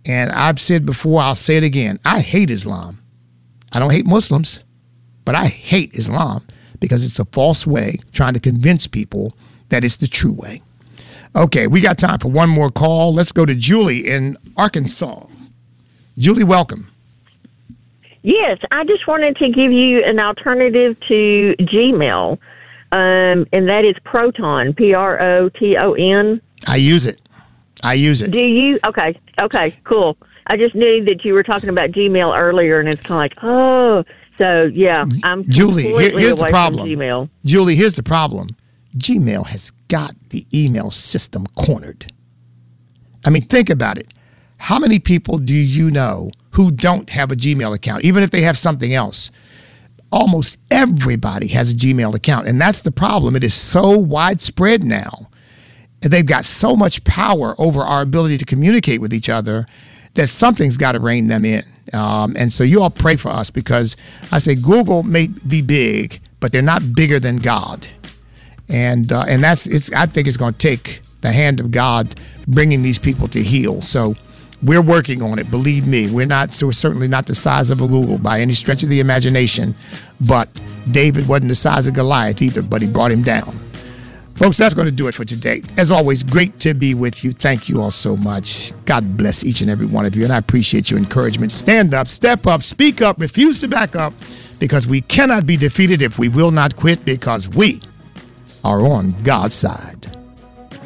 And I've said before, I'll say it again. I hate Islam. I don't hate Muslims, but I hate Islam because it's a false way trying to convince people that it's the true way. Okay, we got time for one more call. Let's go to Julie in Arkansas. Julie, welcome. Yes, I just wanted to give you an alternative to Gmail, and that is Proton, Proton. I use it. Do you? Okay, cool. I just knew that you were talking about Gmail earlier, and it's kind of like, oh, so yeah, I'm Julie, here's the problem. Gmail. Julie, here's the problem. Gmail has got the email system cornered. I mean, think about it. How many people do you know who don't have a Gmail account, even if they have something else? Almost everybody has a Gmail account, and that's the problem. It is so widespread now. They've got so much power over our ability to communicate with each other that something's got to rein them in. And so you all pray for us, because I say Google may be big, but they're not bigger than God. And I think it's going to take the hand of God bringing these people to heal. So we're working on it. Believe me, we're certainly not the size of a Google by any stretch of the imagination. But David wasn't the size of Goliath either, but he brought him down. Folks, that's going to do it for today. As always, great to be with you. Thank you all so much. God bless each and every one of you, and I appreciate your encouragement. Stand up, step up, speak up, refuse to back up, because we cannot be defeated if we will not quit, because we are on God's side.